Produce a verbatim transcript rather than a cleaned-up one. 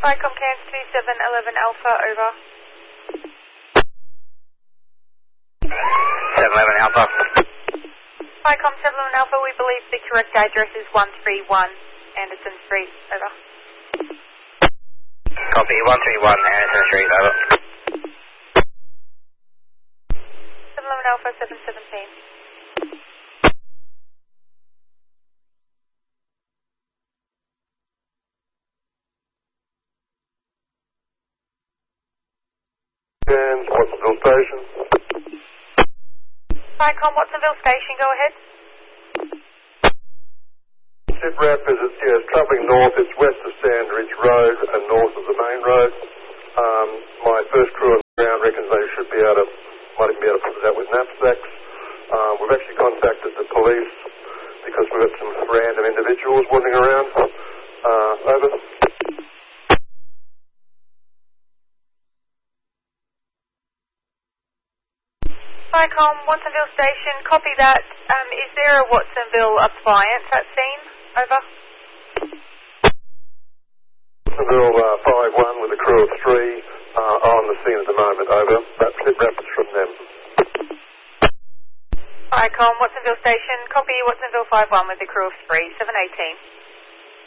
Vicom Cairns two seven one one Alpha, over. seven eleven Alpha. Vicom seven eleven Alpha, we believe the correct address is one three one Anderson Street, over. Copy, one three one Anderson Street, over. seven eleven Alpha, seven seventeen. And Watsonville Station. Vicom Watsonville Station, go ahead. Sit rep is it's, yeah, it's travelling north, it's west of Sandridge Road and north of the main road. Um, my first crew on the ground reckons they should be able to, might even be able to put it out with knapsacks. Um, we've actually contacted the police because we've got some random individuals wandering around. Uh, over. Vicom Watsonville Station, copy that. Um, is there a Watsonville appliance at scene, over? Watsonville uh, five one with a crew of three uh, are on the scene at the moment, over. That's sit rapids from them. Vicom Watsonville Station, copy Watsonville five one with a crew of three, seven eighteen.